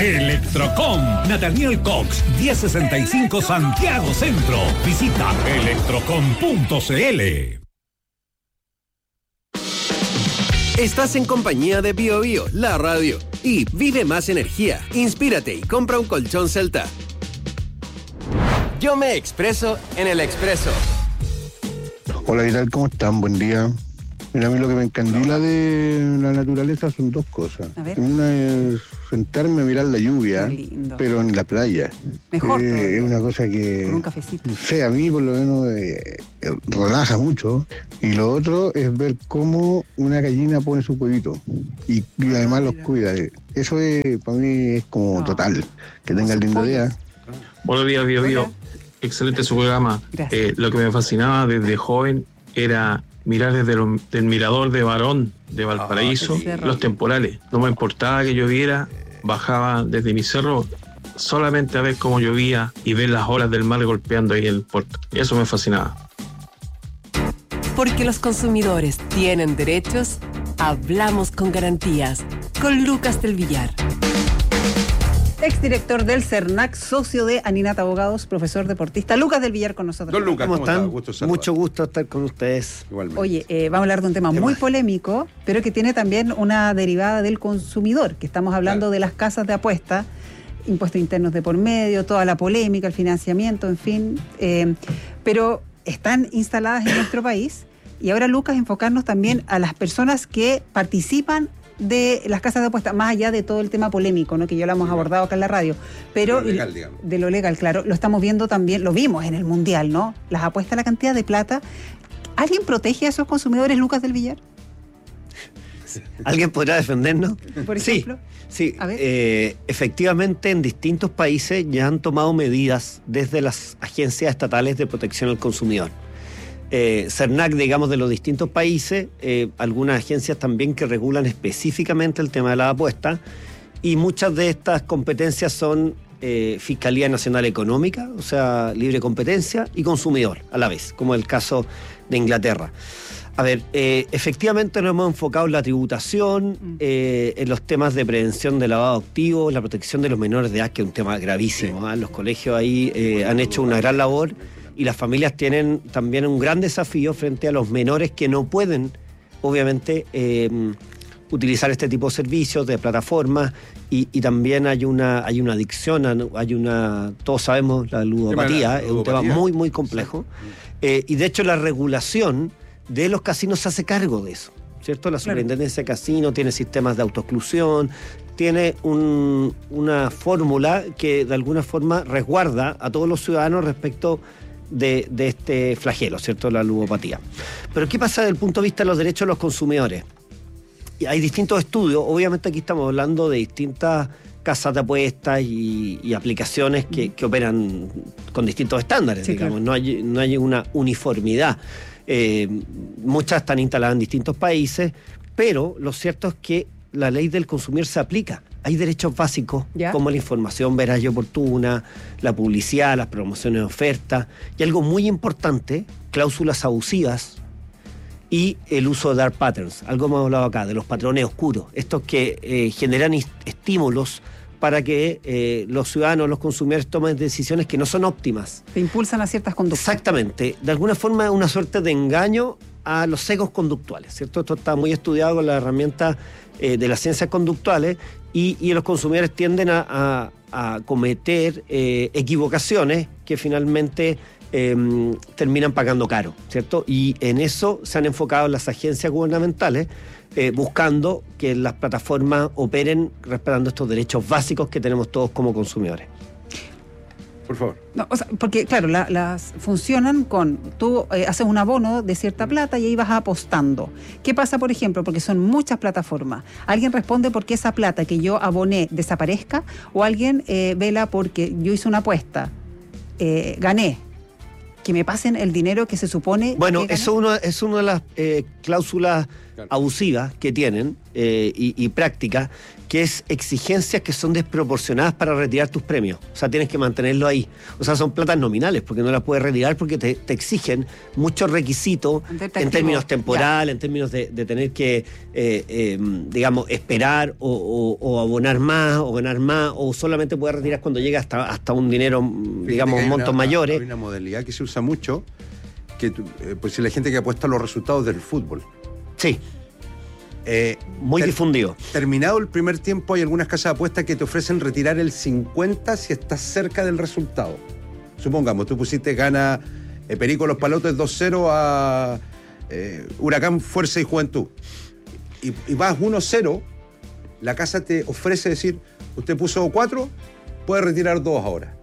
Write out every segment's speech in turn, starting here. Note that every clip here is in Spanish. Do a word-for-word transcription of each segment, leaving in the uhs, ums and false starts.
Electrocom, Nathaniel Cox, diez sesenta y cinco Santiago Centro. Visita electrocom punto cl. Estás en compañía de Bio Bio, la radio. Y vive más energía, inspírate y compra un colchón Celta. Yo me expreso en el Expreso. Hola, ¿qué tal? ¿Cómo están? Buen día. Mira, a mí lo que me encandila de la naturaleza son dos cosas. Una es sentarme a mirar la lluvia, pero en la playa. Mejor. Eh, es una cosa que... Con un cafecito. No sé, a mí por lo menos eh, relaja mucho. Y lo otro es ver cómo una gallina pone su huevito. Y, y además los cuida. Eso es, para mí es como no. total. Que tenga el lindo día. Buenos días, Bio Bio. Excelente su programa. Eh, lo que me fascinaba desde joven era mirar desde lo, el mirador de Barón de Valparaíso oh, los temporales. No me importaba que lloviera, bajaba desde mi cerro solamente a ver cómo llovía y ver las olas del mar golpeando ahí el puerto. Eso me fascinaba. Porque los consumidores tienen derechos, hablamos con garantías. Con Lucas del Villar. Exdirector del CERNAC, socio de Aninata Abogados, profesor deportista. Lucas del Villar con nosotros. Don Lucas, ¿cómo, ¿cómo están? Está? Gusto Mucho gusto estar con ustedes. Igualmente. Oye, eh, vamos a hablar de un tema muy polémico, pero que tiene también una derivada del consumidor, que estamos hablando claro. de las casas de apuesta, impuestos internos de por medio, toda la polémica, el financiamiento, en fin. Eh, pero están instaladas en nuestro país. Y ahora, Lucas, enfocarnos también a las personas que participan de las casas de apuestas, más allá de todo el tema polémico, ¿no? Que ya lo hemos abordado acá en la radio, pero de lo legal, digamos. De lo legal, claro, lo estamos viendo también, lo vimos en el Mundial, ¿no? Las apuestas, la cantidad de plata. ¿Alguien protege a esos consumidores, Lucas del Villar? ¿Alguien podrá defendernos? Por ejemplo. Sí, sí. Eh, efectivamente en distintos países ya han tomado medidas desde las agencias estatales de protección al consumidor. Eh, CERNAC, digamos, de los distintos países, eh, algunas agencias también que regulan específicamente el tema de la apuesta, y muchas de estas competencias son eh, Fiscalía Nacional Económica, o sea, libre competencia, y consumidor a la vez, como el caso de Inglaterra. A ver, eh, efectivamente nos hemos enfocado en la tributación, eh, en los temas de prevención de lavado de activos, la protección de los menores de edad, que es un tema gravísimo, ¿eh? Los colegios ahí eh, han hecho una gran labor. Y las familias tienen también un gran desafío frente a los menores que no pueden, obviamente, eh, utilizar este tipo de servicios, de plataformas, y, y también hay una, hay una adicción, hay una, todos sabemos, la ludopatía, es un tema muy, muy complejo. Eh, y de hecho la regulación de los casinos se hace cargo de eso, ¿cierto? La Superintendencia de Casinos tiene sistemas de autoexclusión, tiene un, una fórmula que de alguna forma resguarda a todos los ciudadanos respecto De, de este flagelo, ¿cierto? La ludopatía. Pero ¿qué pasa desde el punto de vista de los derechos de los consumidores? Y hay distintos estudios, obviamente aquí estamos hablando de distintas casas de apuestas y, y aplicaciones que, que operan con distintos estándares, sí, digamos, claro. no, hay, no hay una uniformidad. Eh, muchas están instaladas en distintos países, pero lo cierto es que la ley del consumidor se aplica. Hay derechos básicos, ¿ya? Como la información veraz y oportuna, la publicidad, las promociones de ofertas, y algo muy importante, cláusulas abusivas y el uso de dark patterns, algo hemos hablado acá, de los patrones oscuros, estos que eh, generan estímulos para que eh, los ciudadanos, los consumidores tomen decisiones que no son óptimas. Te impulsan a ciertas conductas. Exactamente, de alguna forma es una suerte de engaño a los sesgos conductuales, ¿cierto? Esto está muy estudiado con la herramienta eh, de las ciencias conductuales, y, y los consumidores tienden a, a, a cometer eh, equivocaciones que finalmente eh, terminan pagando caro, ¿cierto? Y en eso se han enfocado las agencias gubernamentales, eh, buscando que las plataformas operen respetando estos derechos básicos que tenemos todos como consumidores. Por favor. No, o sea, porque claro, la, las funcionan con, tú eh, haces un abono de cierta plata y ahí vas apostando. ¿Qué pasa, por ejemplo? Porque son muchas plataformas. ¿Alguien responde porque esa plata que yo aboné desaparezca? ¿O alguien eh, vela porque yo hice una apuesta, eh, gané, que me pasen el dinero que se supone bueno, que eso uno, es una de las eh, cláusulas claro. abusivas que tienen eh, y, y prácticas, que es exigencias que son desproporcionadas para retirar tus premios. O sea, tienes que mantenerlo ahí. O sea, son platas nominales, porque no las puedes retirar porque te, te exigen muchos requisitos en términos temporales, ya. en términos de, de tener que, eh, eh, digamos, esperar o, o, o abonar más o ganar más, o solamente puedes retirar cuando llega hasta, hasta un dinero, Fíjate digamos, montos una, mayores. Hay una modalidad que se usa mucho, que eh, pues si la gente que apuesta a los resultados del fútbol. Sí. Eh, Muy ter- difundido. Terminado el primer tiempo, hay algunas casas de apuestas que te ofrecen retirar el cincuenta si estás cerca del resultado. Supongamos, tú pusiste gana eh, Perico Los Palotes dos cero a eh, Huracán Fuerza y Juventud. Y, y vas uno cero, la casa te ofrece decir, usted puso cuatro, puede retirar dos ahora.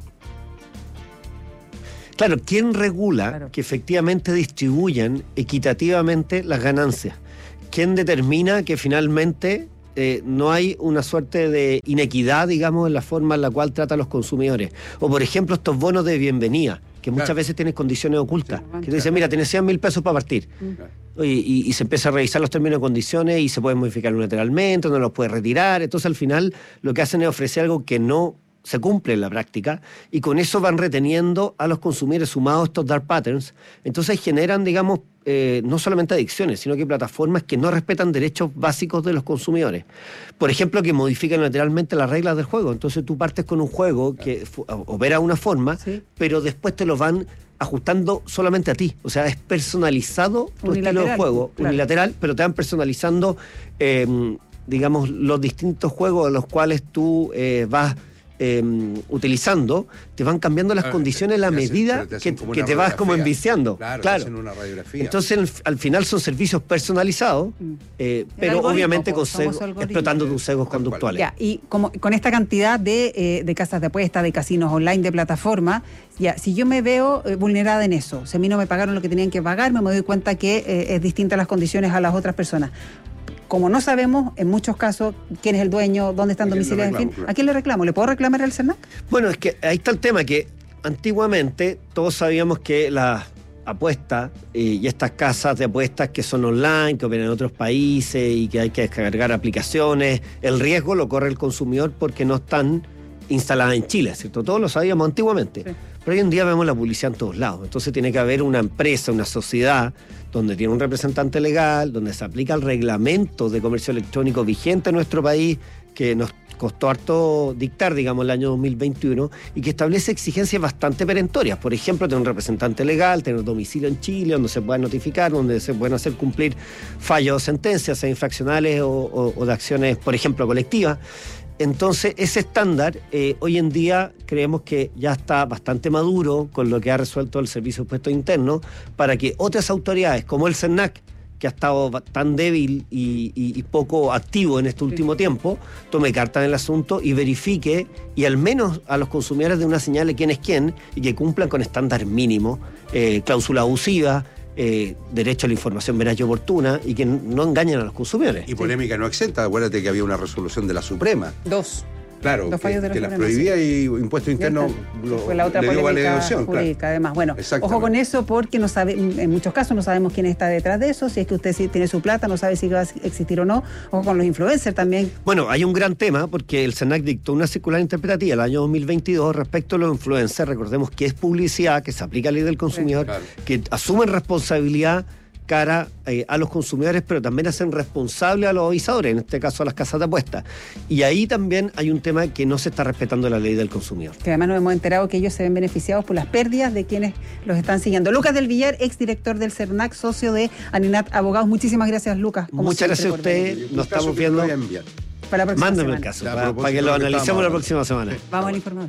Claro, ¿quién regula claro. que efectivamente distribuyan equitativamente las ganancias? ¿Quién determina que finalmente eh, no hay una suerte de inequidad, digamos, en la forma en la cual trata a los consumidores? O, por ejemplo, estos bonos de bienvenida, que muchas claro. veces tienen condiciones ocultas. Sí, que te dicen, mira, tienes cien mil pesos para partir. Claro. Y, y, y se empieza a revisar los términos y condiciones y se pueden modificar unilateralmente, no los puedes retirar. Entonces, al final, lo que hacen es ofrecer algo que no se cumple en la práctica, y con eso van reteniendo a los consumidores sumados estos dark patterns. Entonces generan, digamos, eh, no solamente adicciones, sino que plataformas que no respetan derechos básicos de los consumidores. Por ejemplo, que modifican lateralmente las reglas del juego. Entonces tú partes con un juego que fu- opera de una forma, sí. pero después te lo van ajustando solamente a ti. O sea, es personalizado tu estilo de juego, claro. unilateral, pero te van personalizando, eh, digamos, los distintos juegos a los cuales tú eh, vas Eh, utilizando, te van cambiando las ah, condiciones a la medida te hacen, te que, que te vas como enviciando. Claro, claro. Te hacen una radiografía. Entonces, al, al final son servicios personalizados, eh, pero obviamente con sesgo, explotando tus sesgos conductuales. Ya, y como con esta cantidad de, eh, de casas de apuestas, de casinos online, de plataforma, ya, si yo me veo eh, vulnerada en eso, si a mí no me pagaron lo que tenían que pagar, me doy cuenta que eh, es distinta las condiciones a las otras personas. Como no sabemos, en muchos casos, quién es el dueño, dónde están domiciliados, en fin, claro. ¿a quién le reclamo? ¿Le puedo reclamar al CERNAC? Bueno, es que ahí está el tema, que antiguamente todos sabíamos que las apuestas eh, y estas casas de apuestas que son online, que operan en otros países y que hay que descargar aplicaciones, el riesgo lo corre el consumidor porque no están instaladas en Chile, ¿cierto? Todos lo sabíamos antiguamente. Sí. Pero hoy en día vemos la publicidad en todos lados. Entonces tiene que haber una empresa, una sociedad, donde tiene un representante legal, donde se aplica el reglamento de comercio electrónico vigente en nuestro país, que nos costó harto dictar, digamos, el año dos mil veintiuno, y que establece exigencias bastante perentorias. Por ejemplo, tener un representante legal, tener domicilio en Chile, donde se puedan notificar, donde se puedan hacer cumplir fallos o sentencias, sea infraccionales o, o, o de acciones, por ejemplo, colectivas. Entonces, ese estándar, eh, hoy en día creemos que ya está bastante maduro con lo que ha resuelto el Servicio de Impuestos Internos, para que otras autoridades, como el CERNAC, que ha estado tan débil y, y, y poco activo en este último sí. tiempo, tome carta en el asunto y verifique, y al menos a los consumidores de una señal de quién es quién, y que cumplan con estándar mínimo, eh, cláusula abusiva, Eh, derecho a la información veraz y oportuna, y que no engañen a los consumidores. Y polémica sí. no exenta. Acuérdate que había una resolución de la Suprema. Dos. Claro, Dos que, de la que las prohibía y Impuesto Interno lo, fue la otra le dio polémica validación, jurídica, claro. Además. Bueno, ojo con eso, porque no sabe, en muchos casos no sabemos quién está detrás de eso. Si es que usted sí tiene su plata, no sabe si va a existir o no. Ojo con los influencers también. Bueno, hay un gran tema, porque el CERNAC dictó una circular interpretativa el año dos mil veintidós respecto a los influencers. Recordemos que es publicidad, que se aplica a la ley del consumidor, claro. que asumen responsabilidad cara eh, a los consumidores, pero también hacen responsable a los avisadores, en este caso a las casas de apuestas. Y ahí también hay un tema que no se está respetando la ley del consumidor. Que además nos hemos enterado que ellos se ven beneficiados por las pérdidas de quienes los están siguiendo. Lucas del Villar, exdirector del CERNAC, socio de Aninat Abogados. Muchísimas gracias, Lucas. Muchas gracias a usted. Nos estamos viendo. Para la próxima Mándame semana. el caso, ya, para, para que lo analicemos la próxima semana. Vamos al informador.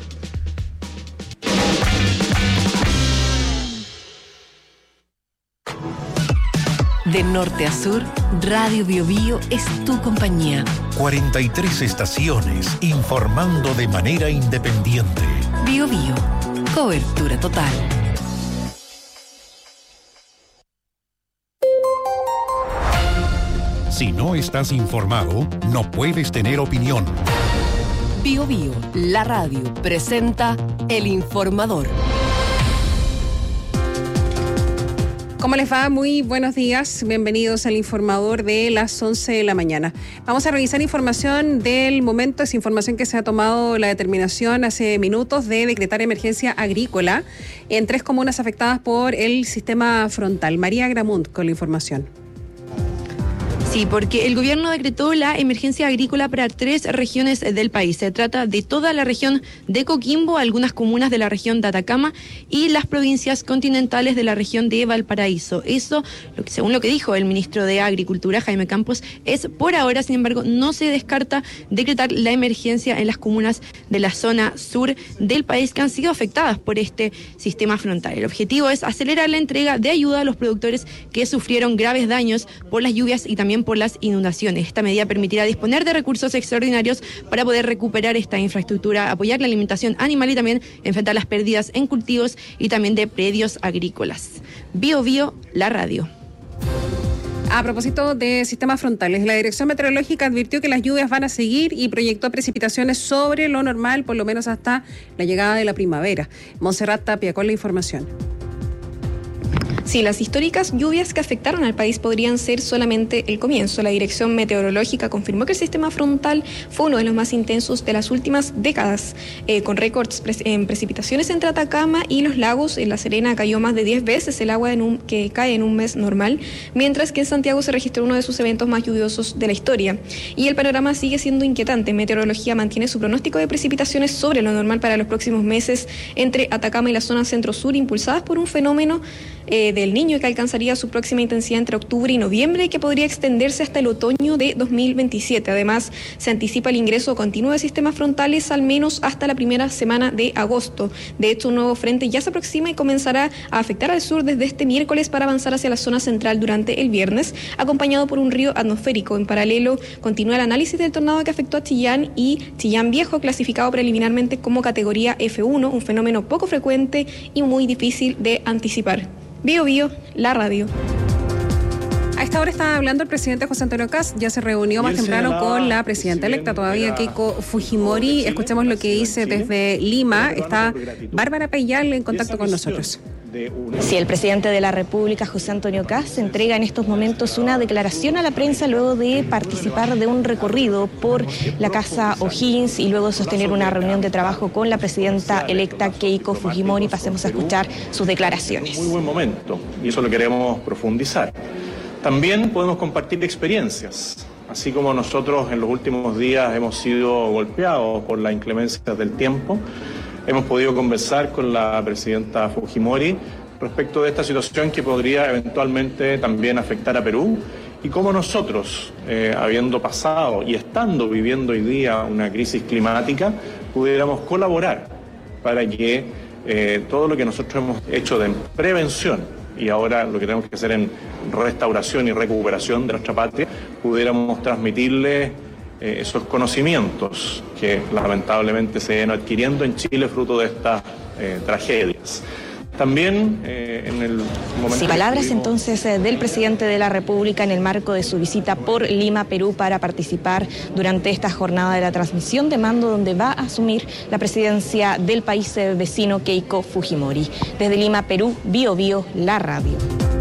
De norte a sur, Radio Bio Bio es tu compañía. cuarenta y tres estaciones informando de manera independiente. Bio Bio, cobertura total. Si no estás informado, no puedes tener opinión. Bio Bio, la radio, presenta El Informador. ¿Cómo les va? Muy buenos días. Bienvenidos al informador de las once de la mañana. Vamos a revisar información del momento. Es información que se ha tomado la determinación hace minutos de decretar emergencia agrícola en tres comunas afectadas por el sistema frontal. María Gramunt con la información. Sí, porque el gobierno decretó la emergencia agrícola para tres regiones del país. Se trata de toda la región de Coquimbo, algunas comunas de la región de Atacama y las provincias continentales de la región de Valparaíso. Eso, lo que, según lo que dijo el ministro de Agricultura, Jaime Campos, es por ahora. Sin embargo, no se descarta decretar la emergencia en las comunas de la zona sur del país que han sido afectadas por este sistema frontal. El objetivo es acelerar la entrega de ayuda a los productores que sufrieron graves daños por las lluvias y también por las inundaciones. Esta medida permitirá disponer de recursos extraordinarios para poder recuperar esta infraestructura, apoyar la alimentación animal y también enfrentar las pérdidas en cultivos y también de predios agrícolas. Bio Bio, la radio. A propósito de sistemas frontales, la Dirección Meteorológica advirtió que las lluvias van a seguir y proyectó precipitaciones sobre lo normal, por lo menos hasta la llegada de la primavera. Montserrat Tapia con la información. Sí, las históricas lluvias que afectaron al país podrían ser solamente el comienzo. La Dirección Meteorológica confirmó que el sistema frontal fue uno de los más intensos de las últimas décadas, eh, con récords pre- en precipitaciones entre Atacama y los lagos. En La Serena cayó más de diez veces el agua en un, que cae en un mes normal, mientras que en Santiago se registró uno de sus eventos más lluviosos de la historia. Y el panorama sigue siendo inquietante. Meteorología mantiene su pronóstico de precipitaciones sobre lo normal para los próximos meses entre Atacama y la zona centro-sur, impulsadas por un fenómeno eh, del Niño que alcanzaría su próxima intensidad entre octubre y noviembre y que podría extenderse hasta el otoño de dos mil veintisiete. Además, se anticipa el ingreso continuo de sistemas frontales al menos hasta la primera semana de agosto. De hecho, un nuevo frente ya se aproxima y comenzará a afectar al sur desde este miércoles para avanzar hacia la zona central durante el viernes, acompañado por un río atmosférico. En paralelo, continúa el análisis del tornado que afectó a Chillán y Chillán Viejo, clasificado preliminarmente como categoría F uno, un fenómeno poco frecuente y muy difícil de anticipar. Bio Bio, la radio. A esta hora está hablando el presidente José Antonio Kast. Ya se reunió más temprano con la presidenta electa todavía, Keiko Fujimori. Escuchemos lo que dice desde Lima. Está Bárbara Peyal en contacto con nosotros. Sí, el presidente de la República, José Antonio Kast, entrega en estos momentos una declaración a la prensa luego de participar de un recorrido por la Casa O'Higgins y luego sostener una reunión de trabajo con la presidenta electa Keiko Fujimori. Pasemos a escuchar sus declaraciones. Muy buen momento y eso lo queremos profundizar. También podemos compartir experiencias. Así como nosotros en los últimos días hemos sido golpeados por las inclemencias del tiempo, hemos podido conversar con la presidenta Fujimori respecto de esta situación que podría eventualmente también afectar a Perú y cómo nosotros, eh, habiendo pasado y estando viviendo hoy día una crisis climática, pudiéramos colaborar para que eh, todo lo que nosotros hemos hecho de prevención y ahora lo que tenemos que hacer en restauración y recuperación de nuestra patria, pudiéramos transmitirle eh, esos conocimientos que lamentablemente se han adquiriendo en Chile fruto de estas eh, tragedias. También eh, en el momento... Sí, palabras estuvimos... entonces eh, del presidente de la República en el marco de su visita por Lima, Perú, para participar durante esta jornada de la transmisión de mando donde va a asumir la presidencia del país eh, vecino Keiko Fujimori. Desde Lima, Perú, Bio Bio, la radio.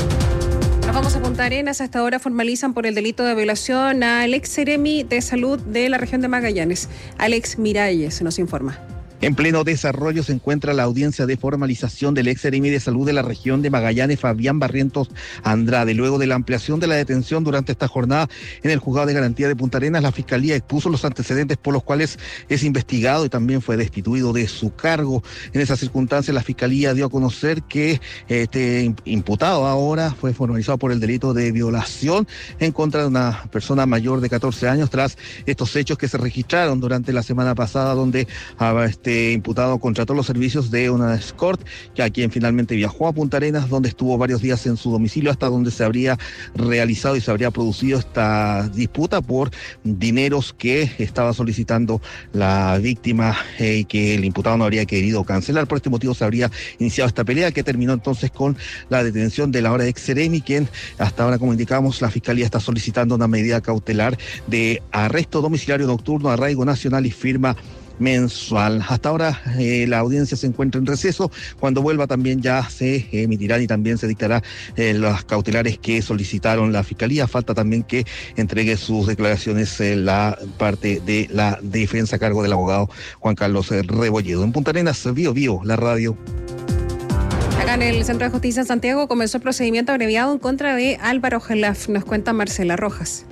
Nos vamos a Punta Arenas. Hasta ahora formalizan por el delito de violación al ex seremi de salud de la región de Magallanes. Alex Miralles nos informa. En pleno desarrollo se encuentra la audiencia de formalización del ex seremi de salud de la región de Magallanes, Fabián Barrientos Andrade. Luego de la ampliación de la detención durante esta jornada en el Juzgado de Garantía de Punta Arenas, la Fiscalía expuso los antecedentes por los cuales es investigado y también fue destituido de su cargo. En esas circunstancias, la Fiscalía dio a conocer que este imputado ahora fue formalizado por el delito de violación en contra de una persona mayor de catorce años tras estos hechos que se registraron durante la semana pasada, donde este imputado contrató los servicios de una escort, que a quien finalmente viajó a Punta Arenas, donde estuvo varios días en su domicilio, hasta donde se habría realizado y se habría producido esta disputa por dineros que estaba solicitando la víctima eh, y que el imputado no habría querido cancelar. Por este motivo se habría iniciado esta pelea, que terminó entonces con la detención de la ahora ex seremi, quien hasta ahora, como indicamos, la Fiscalía está solicitando una medida cautelar de arresto domiciliario nocturno, arraigo nacional y firma mensual. Hasta ahora eh, la audiencia se encuentra en receso. Cuando vuelva también ya se emitirán y también se dictará eh, las cautelares que solicitaron la Fiscalía. Falta también que entregue sus declaraciones eh, la parte de la defensa a cargo del abogado Juan Carlos Rebolledo. En Punta Arenas, Bio Bio, la radio. Acá en el Centro de Justicia de Santiago comenzó el procedimiento abreviado en contra de Álvaro Jalaf. Nos cuenta Marcela Rojas.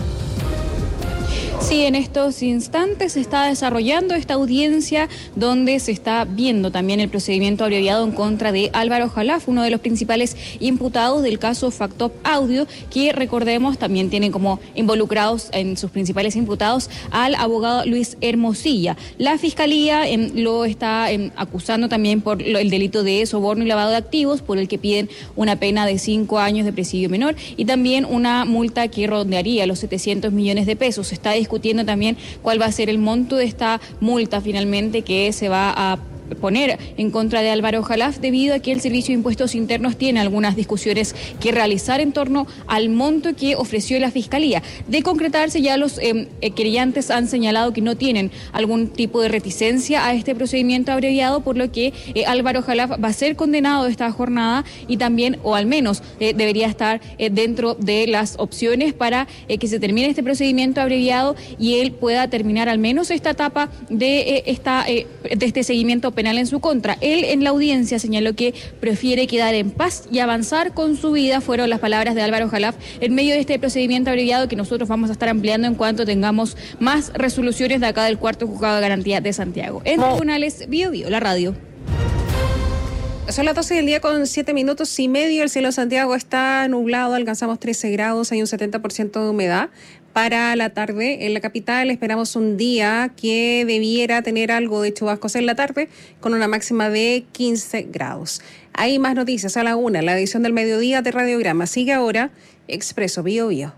Sí, en estos instantes se está desarrollando esta audiencia donde se está viendo también el procedimiento abreviado en contra de Álvaro Jalaf, uno de los principales imputados del caso Factop Audio, que recordemos también tiene como involucrados en sus principales imputados al abogado Luis Hermosilla. La Fiscalía eh, lo está eh, acusando también por lo, el delito de soborno y lavado de activos, por el que piden una pena de cinco años de presidio menor y también una multa que rondearía los setecientos millones de pesos. Se está discutiendo también cuál va a ser el monto de esta multa finalmente que se va a poner en contra de Álvaro Jalaf, debido a que el Servicio de Impuestos Internos tiene algunas discusiones que realizar en torno al monto que ofreció la Fiscalía. De concretarse, ya los eh, querellantes han señalado que no tienen algún tipo de reticencia a este procedimiento abreviado, por lo que eh, Álvaro Jalaf va a ser condenado esta jornada y también, o al menos eh, debería estar eh, dentro de las opciones para eh, que se termine este procedimiento abreviado y él pueda terminar al menos esta etapa de, eh, esta, eh, de este seguimiento penal en su contra. Él en la audiencia señaló que prefiere quedar en paz y avanzar con su vida, fueron las palabras de Álvaro Jalaf en medio de este procedimiento abreviado que nosotros vamos a estar ampliando en cuanto tengamos más resoluciones de acá del cuarto juzgado de garantía de Santiago. En tribunales, Bio Bio, la radio. Son las doce del día con siete minutos y medio. El cielo de Santiago está nublado, alcanzamos trece grados, hay un setenta por ciento de humedad. Para la tarde en la capital esperamos un día que debiera tener algo de chubascos en la tarde con una máxima de quince grados. Hay más noticias a la una, la edición del mediodía de Radiograma. Sigue ahora Expreso Bio Bio.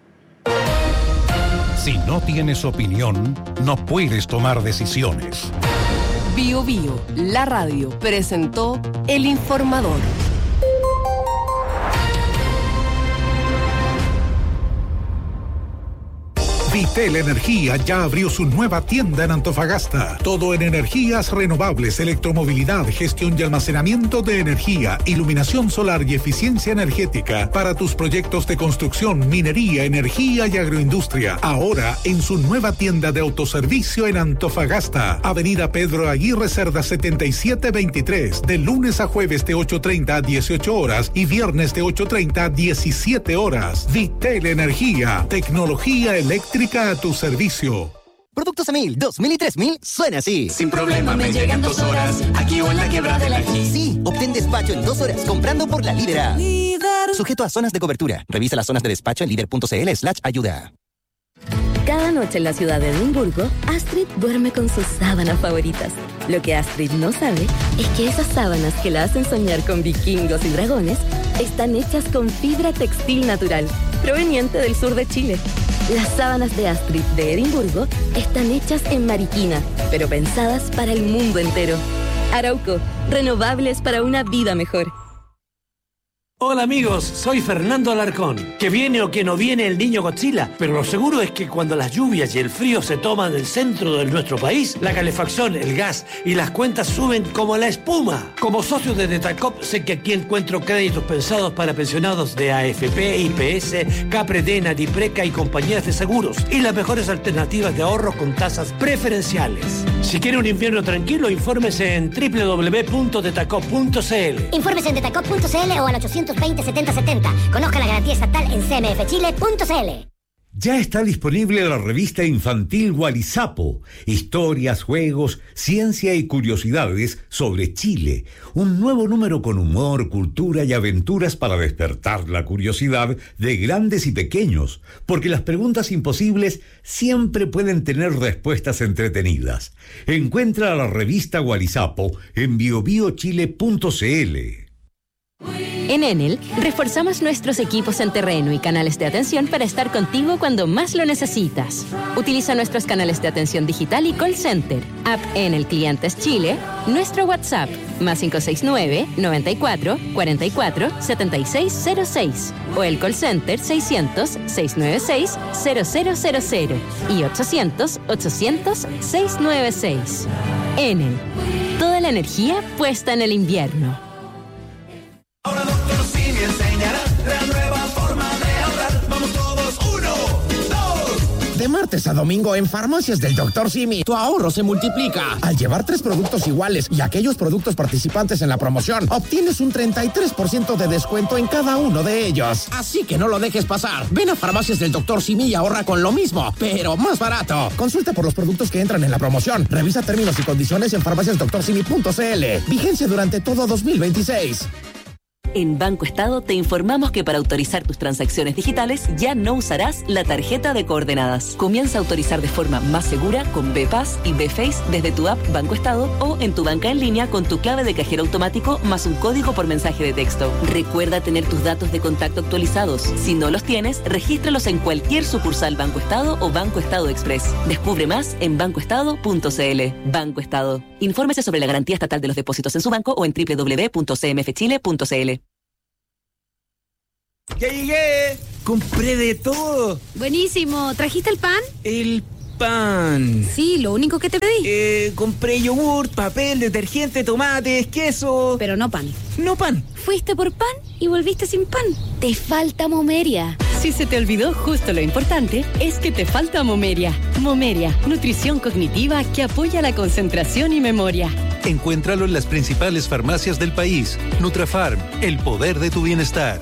Si no tienes opinión, no puedes tomar decisiones. Bio Bio, la radio, presentó El Informador. Vitel Energía ya abrió su nueva tienda en Antofagasta. Todo en energías renovables, electromovilidad, gestión y almacenamiento de energía, iluminación solar y eficiencia energética para tus proyectos de construcción, minería, energía y agroindustria. Ahora en su nueva tienda de autoservicio en Antofagasta. Avenida Pedro Aguirre Cerda setenta y siete veintitrés. De lunes a jueves de ocho treinta a dieciocho horas y viernes de ocho treinta a diecisiete horas. Vitel Energía. Tecnología eléctrica a tu servicio. Productos a mil, dos mil y tres mil suena así. Sin problema me llegan dos horas, aquí o en la quebrada del Ají. Sí, obtén despacho en dos horas comprando por la Líder. Líder. Sujeto a zonas de cobertura. Revisa las zonas de despacho en líder.cl slash ayuda. Cada noche en la ciudad de Edimburgo, Astrid duerme con sus sábanas favoritas. Lo que Astrid no sabe es que esas sábanas que la hacen soñar con vikingos y dragones están hechas con fibra textil natural, proveniente del sur de Chile. Las sábanas de Astrid de Edimburgo están hechas en Mariquina, pero pensadas para el mundo entero. Arauco, renovables para una vida mejor. Hola amigos, soy Fernando Alarcón. Que viene o que no viene el niño Godzilla, pero lo seguro es que cuando las lluvias y el frío se toman el centro de nuestro país, la calefacción, el gas y las cuentas suben como la espuma. Como socio de Detacop sé que aquí encuentro créditos pensados para pensionados de A F P, I P S, Capredena, Dipreca y compañías de seguros y las mejores alternativas de ahorro con tasas preferenciales. Si quiere un invierno tranquilo, infórmese en doble u doble u doble u punto detacop punto c l. Infórmese en detacop punto c l o al ochocientos veinte setenta setenta. Conozca la garantía estatal en c m f chile punto c l. Ya está disponible la revista infantil Gualizapo, historias, juegos, ciencia y curiosidades sobre Chile. Un nuevo número con humor, cultura y aventuras para despertar la curiosidad de grandes y pequeños, porque las preguntas imposibles siempre pueden tener respuestas entretenidas. Encuentra la revista Gualizapo en bio bio chile punto c l. En Enel, reforzamos nuestros equipos en terreno y canales de atención para estar contigo cuando más lo necesitas. Utiliza nuestros canales de atención digital y call center, app Enel Clientes Chile, nuestro WhatsApp, más cinco seis nueve, noventa y cuatro, cuarenta y cuatro, setenta y seis cero seis o el call center seiscientos, seiscientos noventa y seis, cero cero cero cero y ochocientos, ochocientos, seiscientos noventa y seis. Enel. Toda la energía puesta en el invierno. Ahora doctor Simi enseñará la nueva forma de ahorrar. Vamos todos, uno, dos. De martes a domingo en Farmacias del doctor Simi, tu ahorro se multiplica. Al llevar tres productos iguales y aquellos productos participantes en la promoción, obtienes un treinta y tres por ciento de descuento en cada uno de ellos. Así que no lo dejes pasar. Ven a Farmacias del doctor Simi y ahorra con lo mismo, pero más barato. Consulta por los productos que entran en la promoción. Revisa términos y condiciones en farmacias doctor simi punto c l. Vigencia durante todo dos mil veintiséis. En Banco Estado te informamos que para autorizar tus transacciones digitales ya no usarás la tarjeta de coordenadas. Comienza a autorizar de forma más segura con B-Pass y B-Face desde tu app Banco Estado o en tu banca en línea con tu clave de cajero automático más un código por mensaje de texto. Recuerda tener tus datos de contacto actualizados. Si no los tienes, regístralos en cualquier sucursal Banco Estado o Banco Estado Express. Descubre más en banco estado punto c l. Banco Estado. Infórmese sobre la garantía estatal de los depósitos en su banco o en doble u doble u doble u punto c m f chile punto c l. ¡Ya llegué! ¡Compré de todo! Buenísimo. ¿Trajiste el pan? El pan. Sí, lo único que te pedí. Eh, compré yogur, papel, detergente, tomates, queso. Pero no pan. No pan. Fuiste por pan y volviste sin pan. Te falta Momeria. Si se te olvidó justo lo importante, es que te falta Momeria. Momeria, nutrición cognitiva que apoya la concentración y memoria. Encuéntralo en las principales farmacias del país. Nutrafarm, el poder de tu bienestar.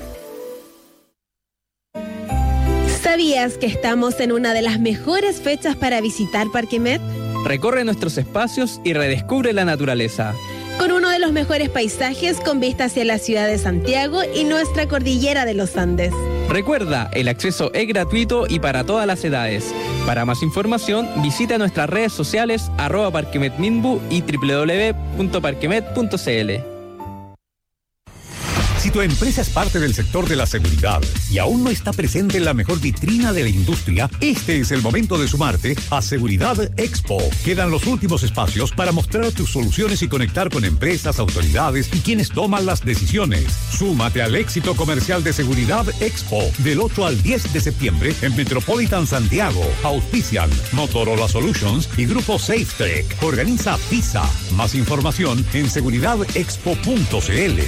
¿Sabías que estamos en una de las mejores fechas para visitar Parque Met? Recorre nuestros espacios y redescubre la naturaleza. Con uno de los mejores paisajes con vista hacia la ciudad de Santiago y nuestra cordillera de los Andes. Recuerda, el acceso es gratuito y para todas las edades. Para más información, visita nuestras redes sociales arroba parquemetminbu y doble u doble u doble u punto parquemet punto c l. Si tu empresa es parte del sector de la seguridad y aún no está presente en la mejor vitrina de la industria, este es el momento de sumarte a Seguridad Expo. Quedan los últimos espacios para mostrar tus soluciones y conectar con empresas, autoridades y quienes toman las decisiones. Súmate al éxito comercial de Seguridad Expo del ocho al diez de septiembre en Metropolitan Santiago. Auspician Motorola Solutions y Grupo SafeTech. Organiza PISA. Más información en seguridad expo punto c l.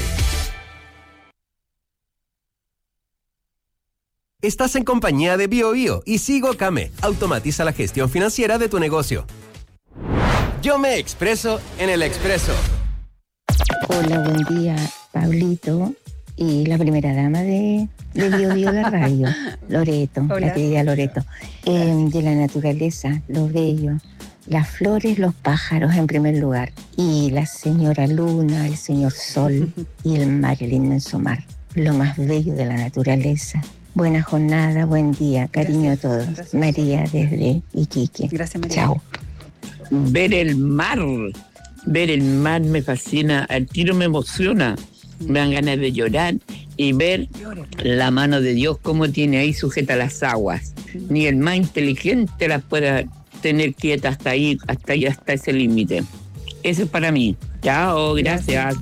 Estás en compañía de BioBio y Sigo Came. Automatiza la gestión financiera de tu negocio. Yo me expreso en el Expreso. Hola, buen día, Pablito y la primera dama de, de BioBio de radio, Loreto, Hola. La querida Loreto. Eh, de la naturaleza, lo bello, las flores, los pájaros en primer lugar, y la señora Luna, el señor Sol y el mar, el inmenso mar, lo más bello de la naturaleza. Buena jornada, buen día, cariño Gracias. A todos. Gracias. María desde Iquique. Gracias, María. Chao. Ver el mar, ver el mar me fascina, al tiro me emociona, me dan ganas de llorar y ver la mano de Dios cómo tiene ahí sujeta las aguas. Ni el más inteligente las puede tener quietas hasta ahí, hasta ahí, hasta ese límite. Eso es para mí. Chao, gracias.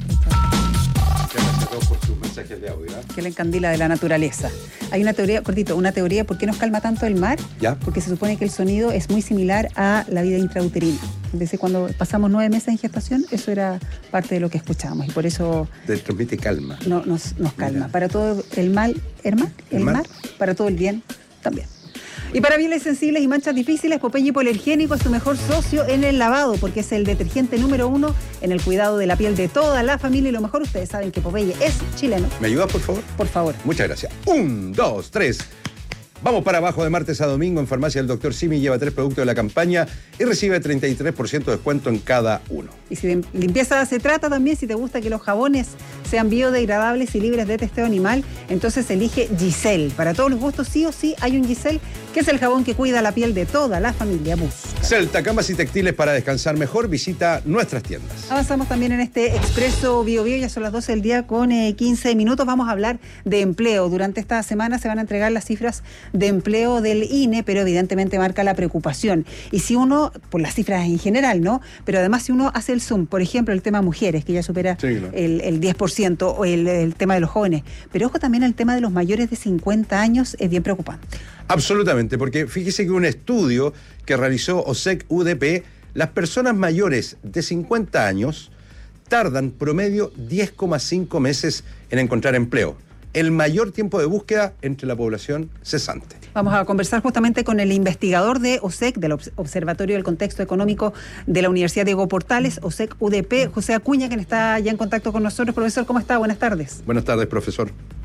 De audio, ¿eh? Que la encandila de la naturaleza. Hay una teoría, cortito, una teoría, ¿por qué nos calma tanto el mar? ¿Ya? Porque se supone que el sonido es muy similar a la vida intrauterina. Desde cuando pasamos nueve meses en gestación, eso era parte de lo que escuchábamos y por eso... Te transmite calma. No, nos, nos calma. Mira. Para todo el mal, ¿el mal? ¿El, ¿El mar? mar? Para todo el bien también. Y para pieles sensibles y manchas difíciles, Popeye Hipoalergénico es tu mejor socio en el lavado, porque es el detergente número uno en el cuidado de la piel de toda la familia. Y lo mejor, ustedes saben que Popeye es chileno. ¿Me ayudas, por favor? Por favor. Muchas gracias. Un, dos, tres. Vamos para abajo de martes a domingo en Farmacia del doctor Simi. Lleva tres productos de la campaña y recibe treinta y tres por ciento de descuento en cada uno. Y si de limpieza se trata también, si te gusta que los jabones sean biodegradables y libres de testeo animal, entonces elige Giselle. Para todos los gustos, sí o sí, hay un Giselle que es el jabón que cuida la piel de toda la familia. Busca. Celta, camas y textiles para descansar mejor. Visita nuestras tiendas. Avanzamos también en este Expreso Bio Bio, ya son las doce del día con eh, quince minutos. Vamos a hablar de empleo. Durante esta semana se van a entregar las cifras de empleo del I N E, pero evidentemente marca la preocupación. Y si uno, por las cifras en general, ¿no? Pero además si uno hace el zoom, por ejemplo, el tema mujeres, que ya supera sí, claro. el, el diez por ciento, o el, el tema de los jóvenes. Pero ojo también el tema de los mayores de cincuenta años, es bien preocupante. Absolutamente, porque fíjese que un estudio que realizó OSEC U D P, las personas mayores de cincuenta años tardan promedio diez coma cinco meses en encontrar empleo. El mayor tiempo de búsqueda entre la población cesante. Vamos a conversar justamente con el investigador de OSEC, del Observatorio del Contexto Económico de la Universidad Diego Portales, OSEC U D P, José Acuña, quien está ya en contacto con nosotros. Profesor, ¿cómo está? Buenas tardes. Buenas tardes, profesor.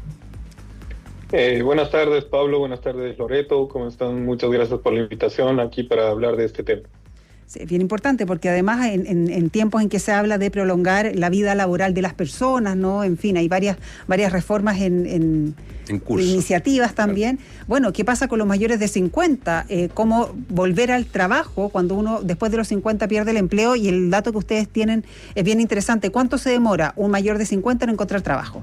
Eh, buenas tardes, Pablo. Buenas tardes, Loreto. ¿Cómo están? Muchas gracias por la invitación aquí para hablar de este tema. Sí, es bien importante porque además en, en, en tiempos en que se habla de prolongar la vida laboral de las personas, ¿no? En fin, hay varias varias reformas en, en, en curso. Iniciativas también. Claro. Bueno, ¿qué pasa con los mayores de cincuenta? Eh, ¿Cómo volver al trabajo cuando uno después de los cincuenta pierde el empleo? Y el dato que ustedes tienen es bien interesante. ¿Cuánto se demora un mayor de cincuenta en encontrar trabajo?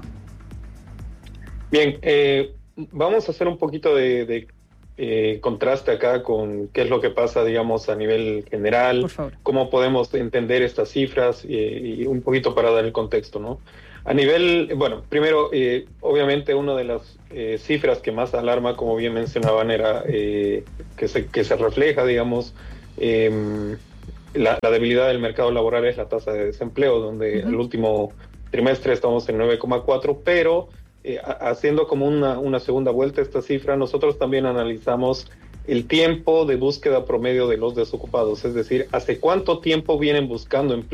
Bien, eh, vamos a hacer un poquito de, de eh, contraste acá con qué es lo que pasa, digamos, a nivel general, por favor. Cómo podemos entender estas cifras eh, y un poquito para dar el contexto, ¿no? A nivel, bueno, primero, eh, obviamente una de las eh, cifras que más alarma, como bien mencionaban, era eh, que, se, que se refleja, digamos, eh, la, la debilidad del mercado laboral es la tasa de desempleo, donde uh-huh. el último trimestre estamos en nueve coma cuatro, pero Eh, haciendo como una, una segunda vuelta esta cifra, nosotros también analizamos el tiempo de búsqueda promedio de los desocupados, es decir, hace cuánto tiempo vienen buscando empleo